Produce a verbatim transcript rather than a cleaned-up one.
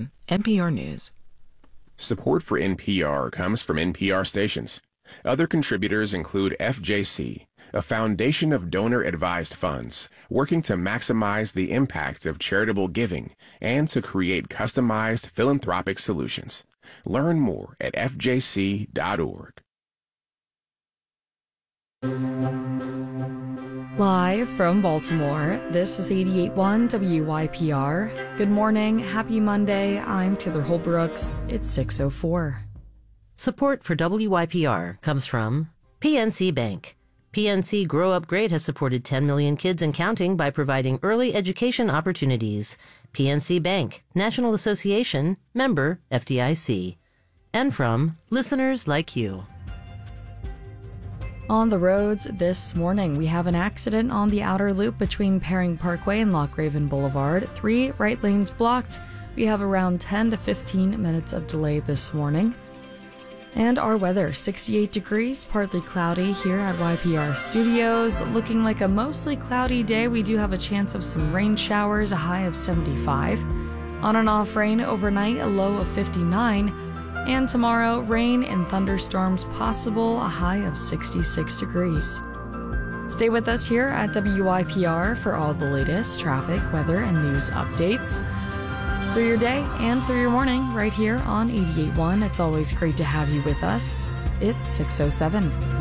seven, N P R News. Support for N P R comes from N P R stations. Other contributors include F J C, a foundation of donor-advised funds working to maximize the impact of charitable giving and to create customized philanthropic solutions. Learn more at f j c dot org. Live from Baltimore, this is eighty-eight point one W Y P R. Good morning, happy Monday. I'm Taylor Holbrooks. It's six oh four. Support for W Y P R comes from P N C Bank. P N C Grow Up Great has supported ten million kids and counting by providing early education opportunities. P N C Bank, National Association, member F D I C. And from listeners like you. On the roads this morning, we have an accident on the outer loop between Paring Parkway and Lochraven Boulevard. Three right lanes blocked. We have around ten to fifteen minutes of delay this morning. And our weather, sixty-eight degrees, partly cloudy here at Y P R Studios. Looking like a mostly cloudy day. We do have a chance of some rain showers, a high of seventy-five. On and off rain overnight, a low of fifty-nine. And tomorrow, rain and thunderstorms possible, a high of sixty-six degrees. Stay with us here at W Y P R for all the latest traffic, weather, and news updates. Through your day and through your morning, right here on eighty-eight point one. It's always great to have you with us. It's six oh seven.